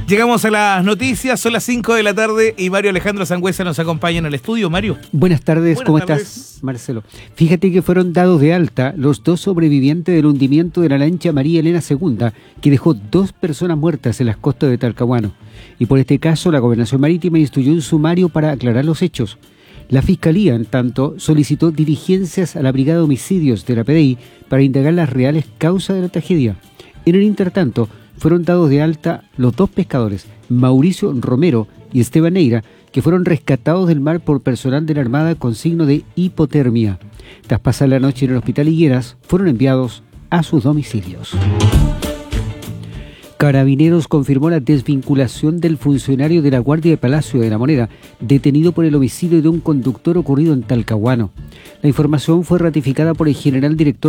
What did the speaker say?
Llegamos a las noticias, son las 5 de la tarde y Mario Alejandro Sangüesa nos acompaña en el estudio. Mario. Buenas tardes, ¿cómo estás, Marcelo? Fíjate que fueron dados de alta los 2 sobrevivientes del hundimiento de la lancha María Elena II, que dejó 2 personas muertas en las costas de Talcahuano. Y por este caso, la Gobernación Marítima instruyó un sumario para aclarar los hechos. La Fiscalía, en tanto, solicitó diligencias a la Brigada de Homicidios de la PDI para indagar las reales causas de la tragedia. En el intertanto, fueron dados de alta los 2 pescadores, Mauricio Romero y Esteban Neira, que fueron rescatados del mar por personal de la Armada con signo de hipotermia. Tras pasar la noche en el Hospital Higueras, fueron enviados a sus domicilios. Carabineros confirmó la desvinculación del funcionario de la Guardia de Palacio de la Moneda, detenido por el homicidio de un conductor ocurrido en Talcahuano. La información fue ratificada por el general director